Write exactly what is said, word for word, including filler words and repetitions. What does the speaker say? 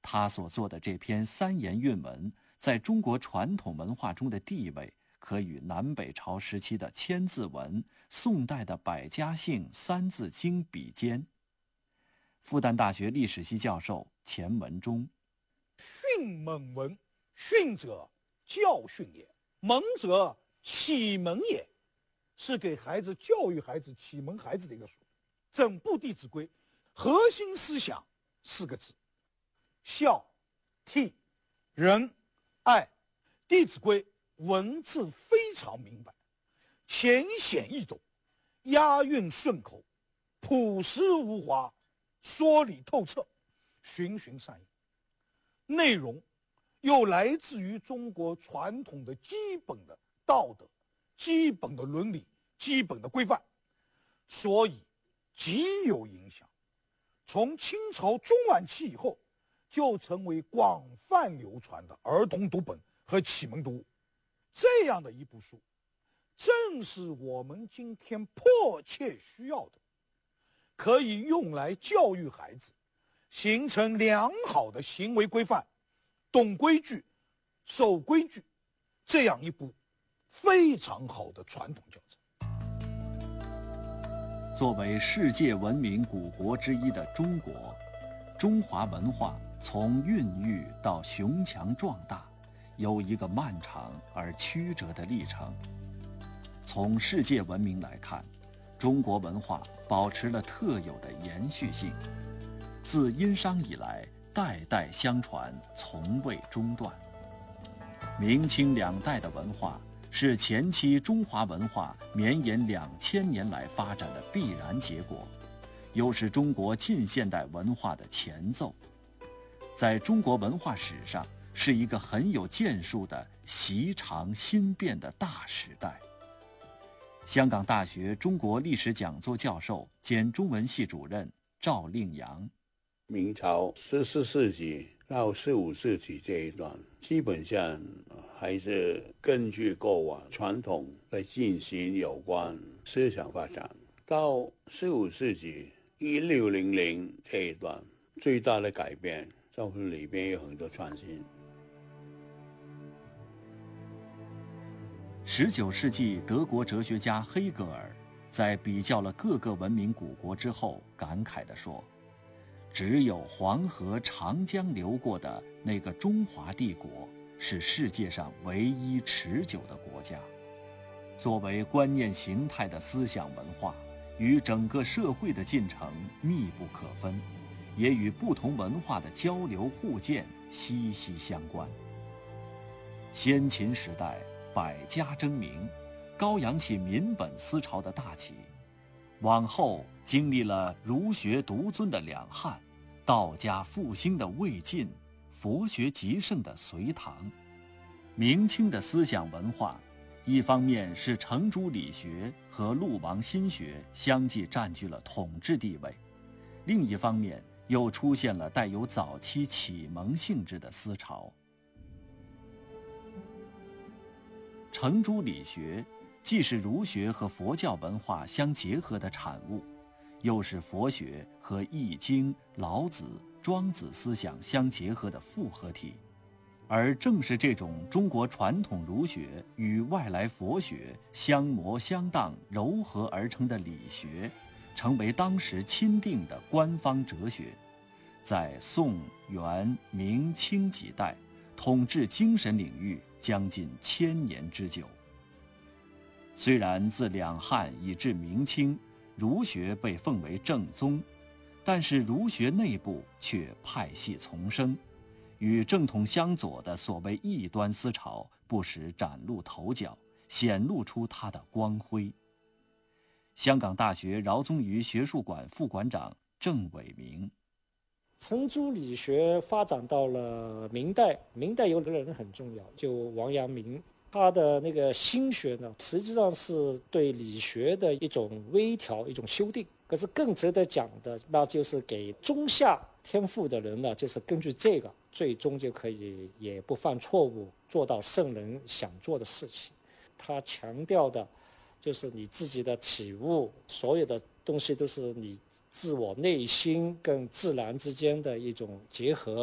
他所做的这篇三言韵文在中国传统文化中的地位，可与南北朝时期的千字文、宋代的百家姓、三字经比肩。复旦大学历史系教授钱文忠： 训猛文，训者教训也，蒙者启蒙也，是给孩子教育孩子、启蒙孩子的一个书。整部《弟子规》核心思想四个字：孝、悌、仁、爱。《弟子规》文字非常明白，浅显易懂，押韵顺口，朴实无华，说理透彻，循循善诱。内容又来自于中国传统的基本的道德、基本的伦理、基本的规范，所以极有影响。从清朝中晚期以后，就成为广泛流传的儿童读本和启蒙读物。这样的一部书，正是我们今天迫切需要的，可以用来教育孩子，形成良好的行为规范，懂规矩、守规矩，这样一部非常好的传统教材。 作为世界文明古国之一的中国，中华文化从孕育到雄强壮大，有一个漫长而曲折的历程。从世界文明来看，中国文化保持了特有的延续性，自殷商以来代代相传，从未中断。明清两代的文化是前期中华文化绵延两千年来发展的必然结果，又是中国近现代文化的前奏，在中国文化史上是一个很有建树的习常新变的大时代。香港大学中国历史讲座教授兼中文系主任赵令阳： 明朝十四世纪到十五世纪这一段，基本上还是根据过往传统来进行有关思想发展。到十五世纪一六零零这一段，最大的改变就是里边有很多创新。 十九世纪德国哲学家黑格尔在比较了各个文明古国之后，感慨地说：只有黄河、长江流过的那个中华帝国是世界上唯一持久的国家。作为观念形态的思想文化，与整个社会的进程密不可分，也与不同文化的交流互鉴息息相关。先秦时代百家争鸣，高扬起民本思潮的大旗。往后经历了儒学独尊的两汉，道家复兴的魏晋，佛学极盛的隋唐。明清的思想文化，一方面是程朱理学和陆王心学相继占据了统治地位，另一方面又出现了带有早期启蒙性质的思潮。程朱理学既是儒学和佛教文化相结合的产物，又是佛学和易经、老子、庄子思想相结合的复合体。而正是这种中国传统儒学与外来佛学相磨相当糅合而成的理学，成为当时钦定的官方哲学，在宋、元、明、清几代统治精神领域将近千年之久。虽然自两汉以至明清，儒学被奉为正宗，但是儒学内部却派系丛生，与正统相左的所谓异端思潮不时崭露头角，显露出它的光辉。香港大学饶宗颐学术馆副馆长郑伟明： 程朱理学发展到了明代，明代有个人很重要，就王阳明。他的那个心学呢，实际上是对理学的一种微调、一种修订。可是更值得讲的，那就是给中下天赋的人呢，就是根据这个，最终就可以也不犯错误，做到圣人想做的事情。他强调的就是你自己的体悟，所有的东西都是你自我内心跟自然之间的一种结合。